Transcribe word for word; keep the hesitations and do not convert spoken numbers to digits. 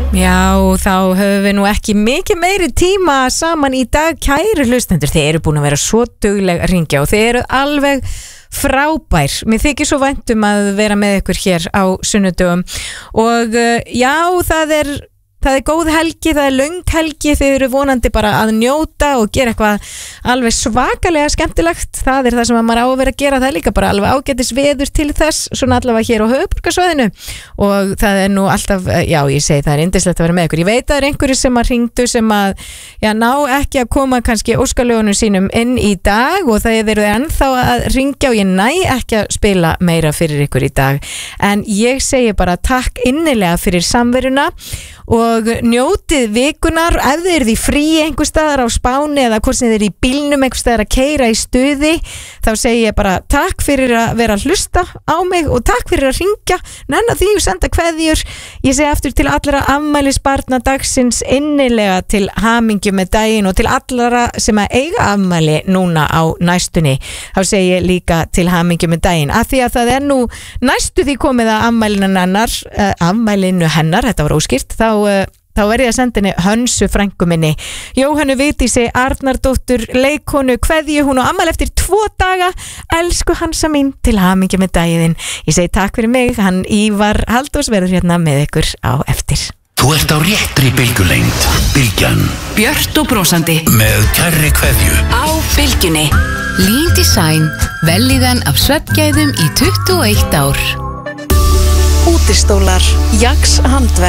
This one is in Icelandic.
Já, þá höfum við nú ekki mikið meiri tíma saman í dag, kæru hlustendur. Þið eru búin að vera svo dugleg að ringja og þið eru alveg frábær. Mér þykir svo vænt um að vera með ykkur hér á sunnudögum og já, það er það er góð helgi, það er löng helgi, þið eru vonandi bara að njóta og gera eitthvað alveg svakalega skemmtilegt. Það er það sem maður á að vera að gera, það er líka bara alveg ágætis veður til þess, svona allavega hér á höfuðborgarsvæðinu og það er nú alltaf, já ég segi það er yndislegt að vera með ykkur. Ég veit að það er einhverju sem að hringdu sem að, já ná ekki að koma kannski óskalögunum sínum inn í dag og það eru ennþá að ringja og ég næ ekki að spila meira fyrir ykkur í dag. En ég segi bara takk innilega fyrir samveruna og njótið vikunar. Ef þið eruð í frí einhver staðar á Spáni eða hvort sem þið eruð í bílnum einhver staðar að keyra í stuði, þá segi ég bara takk fyrir að vera að hlusta á mig og takk fyrir að ringja, nenna því og senda kveðjur. Ég segi aftur til allra afmælisbarna dagsins innilega til hamingju með daginn og til allra sem að eiga afmæli núna á næstunni, þá segi ég líka til hamingju með daginn, af því að það er nú næstu því komið að afmælinu hennar, uh, afmælinu hennar, þetta var óskýrt, þá þá er ég að senda henni Hönsu frænku minni Jóhannu Vigdísi Arnardóttur leikkonu kveðju, hún á afmæli eftir tvo daga. Elsku Hansa mín, til hamingju með daginn. Ég segi takk fyrir mig, hann Ívar Halldórs verður hérna með ykkur á eftir. Þú ert á réttri bylgjulengd. Bylgjan. Björt og brósandi. Með kærri kveðju. Á bylgjunni. Lean Design. Vellíðan af svefngæðum í tuttugu og eitt ár. Útistólar. Jax handverk.